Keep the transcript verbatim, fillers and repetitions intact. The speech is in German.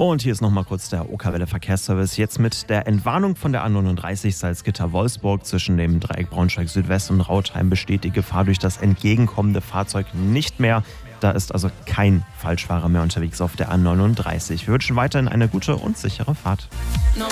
Und hier ist nochmal kurz der Okerwelle Verkehrsservice. Jetzt mit der Entwarnung von der A neununddreißig Salzgitter-Wolfsburg zwischen dem Dreieck Braunschweig Südwest und Rautheim besteht die Gefahr durch das entgegenkommende Fahrzeug nicht mehr. Da ist also kein Falschfahrer mehr unterwegs auf der A neununddreißig. Wir wünschen weiterhin eine gute und sichere Fahrt.